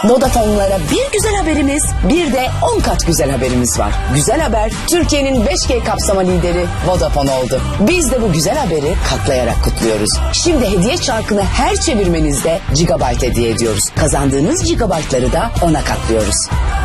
Vodafone'lara bir güzel haberimiz, bir de 10 kat güzel haberimiz var. Güzel haber, Türkiye'nin 5G kapsama lideri Vodafone oldu. Biz de bu güzel haberi katlayarak kutluyoruz. Şimdi hediye çarkını her çevirmenizde gigabyte hediye ediyoruz. Kazandığınız gigabaytları da 10'a katlıyoruz.